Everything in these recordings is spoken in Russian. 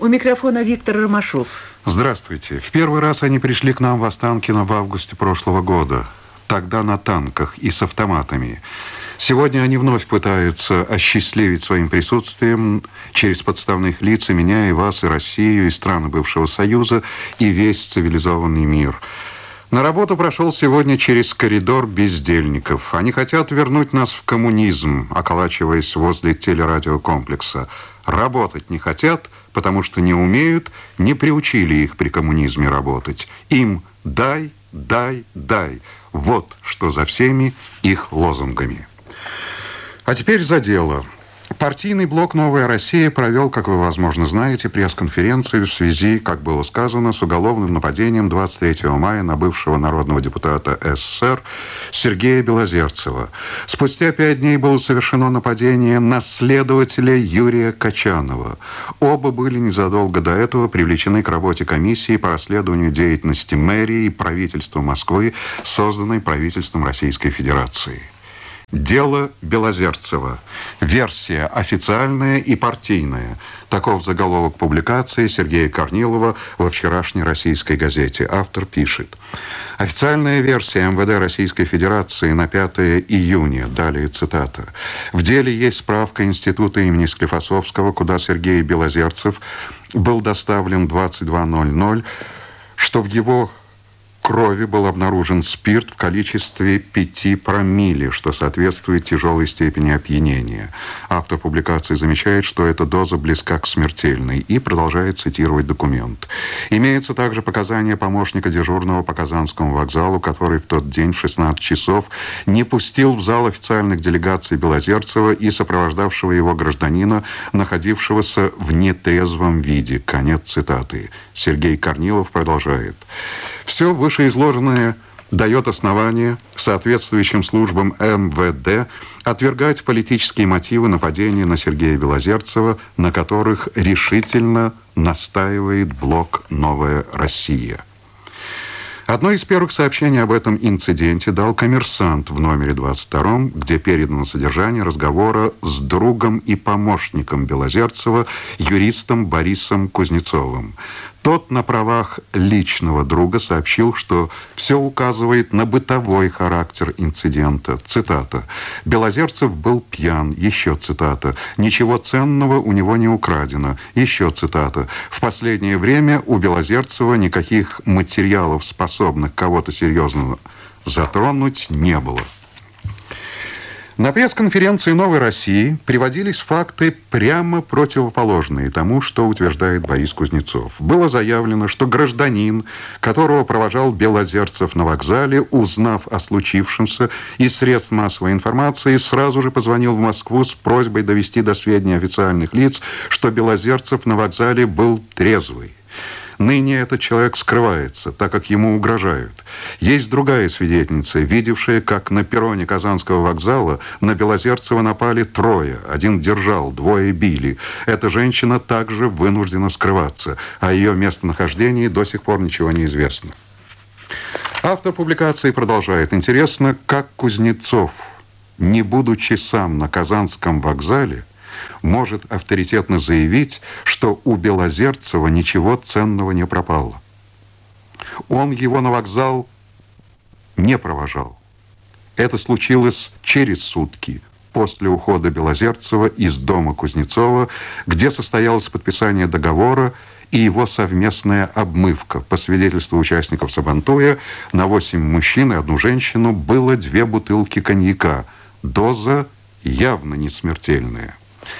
У микрофона Виктор Ромашов. Здравствуйте. В первый раз они пришли к нам в Останкино в августе прошлого года. Тогда на танках и с автоматами. Сегодня они вновь пытаются осчастливить своим присутствием через подставных лиц и меня, и вас, и Россию, и страны бывшего Союза, и весь цивилизованный мир. На работу прошел сегодня через коридор бездельников. Они хотят вернуть нас в коммунизм, околачиваясь возле телерадиокомплекса. Работать не хотят, потому что не умеют, не приучили их при коммунизме работать. Им дай, дай, дай. Вот что за всеми их лозунгами. А теперь за дело. Партийный блок «Новая Россия» провел, как вы, возможно, знаете, пресс-конференцию в связи, как было сказано, с уголовным нападением 23 мая на бывшего народного депутата СССР Сергея Белозерцева. Спустя 5 дней было совершено нападение на следователя Юрия Качанова. Оба были незадолго до этого привлечены к работе комиссии по расследованию деятельности мэрии и правительства Москвы, созданной правительством Российской Федерации. Дело Белозерцева. Версия официальная и партийная. Таков заголовок публикации Сергея Корнилова во вчерашней российской газете. Автор пишет. Официальная версия МВД Российской Федерации на 5 июня. Далее цитата. В деле есть справка Института имени Склифосовского, куда Сергей Белозерцев был доставлен 22:00, что в его крови был обнаружен спирт в количестве 5 промилле, что соответствует тяжелой степени опьянения. Автор публикации замечает, что эта доза близка к смертельной, и продолжает цитировать документ. Имеются также показания помощника дежурного по Казанскому вокзалу, который в тот день в 16 часов не пустил в зал официальных делегаций Белозерцева и сопровождавшего его гражданина, находившегося в нетрезвом виде. Конец цитаты. Сергей Корнилов продолжает. Все вышеизложенное дает основание соответствующим службам МВД отвергать политические мотивы нападения на Сергея Белозерцева, на которых решительно настаивает блок «Новая Россия». Одно из первых сообщений об этом инциденте дал «Коммерсант» в номере 22, где передано содержание разговора с другом и помощником Белозерцева, юристом Борисом Кузнецовым. Тот на правах личного друга сообщил, что все указывает на бытовой характер инцидента. Цитата. «Белозерцев был пьян». Еще цитата. «Ничего ценного у него не украдено». Еще цитата. «В последнее время у Белозерцева никаких материалов, способных кого-то серьезно затронуть, не было». На пресс-конференции «Новой России» приводились факты прямо противоположные тому, что утверждает Борис Кузнецов. Было заявлено, что гражданин, которого провожал Белозерцев на вокзале, узнав о случившемся из средств массовой информации, сразу же позвонил в Москву с просьбой довести до сведения официальных лиц, что Белозерцев на вокзале был трезвый. Ныне этот человек скрывается, так как ему угрожают. Есть другая свидетельница, видевшая, как на перроне Казанского вокзала на Белозерцева напали 3. Один держал, 2 били. Эта женщина также вынуждена скрываться. О ее местонахождении до сих пор ничего не известно. Автор публикации продолжает. Интересно, как Кузнецов, не будучи сам на Казанском вокзале, может авторитетно заявить, что у Белозерцева ничего ценного не пропало. Он его на вокзал не провожал. Это случилось через сутки после ухода Белозерцева из дома Кузнецова, где состоялось подписание договора и его совместная обмывка. По свидетельству участников Сабантуя, на 8 мужчин и 1 женщину было 2 бутылки коньяка. Доза явно не смертельная.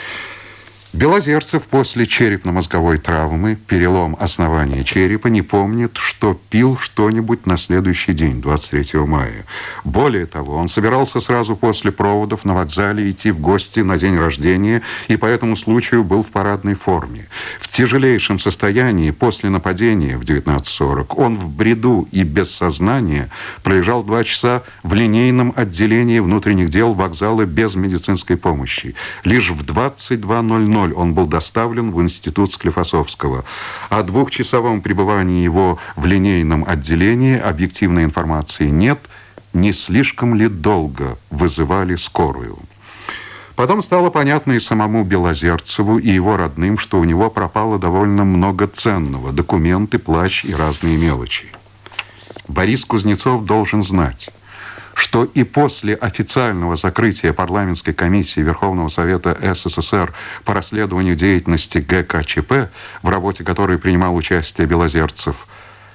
Белозерцев после черепно-мозговой травмы, перелом основания черепа, не помнит, что пил что-нибудь на следующий день, 23 мая. Более того, он собирался сразу после проводов на вокзале идти в гости на день рождения и по этому случаю был в парадной форме. В тяжелейшем состоянии после нападения в 19:40 он в бреду и без сознания пролежал 2 часа в линейном отделении внутренних дел вокзала без медицинской помощи. Лишь в 22:00 он был доставлен в институт Склифосовского. О 2-часовом пребывании его в линейном отделении объективной информации нет. Не слишком ли долго вызывали скорую? Потом стало понятно и самому Белозерцеву, и его родным, что у него пропало довольно много ценного: документы, плащ и разные мелочи. Борис Кузнецов должен знать, что и после официального закрытия парламентской комиссии Верховного Совета СССР по расследованию деятельности ГКЧП, в работе которой принимал участие Белозерцев,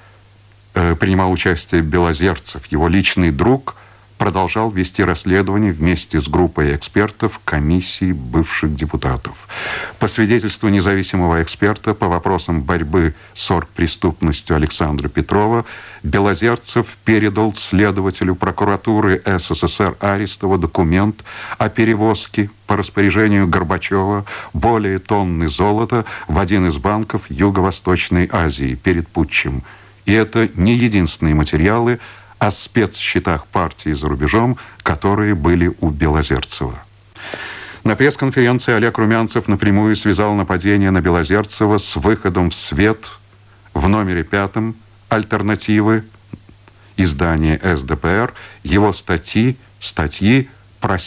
его личный друг, продолжал вести расследование вместе с группой экспертов комиссии бывших депутатов. По свидетельству независимого эксперта по вопросам борьбы с оргпреступностью Александра Петрова, Белозерцев передал следователю прокуратуры СССР Аристову документ о перевозке по распоряжению Горбачева более тонны золота в один из банков Юго-Восточной Азии перед путчем. И это не единственные материалы о спецсчетах партии за рубежом, которые были у Белозерцева. На пресс-конференции Олег Румянцев напрямую связал нападение на Белозерцева с выходом в свет в номере 5 «Альтернативы» издания СДПР его статьи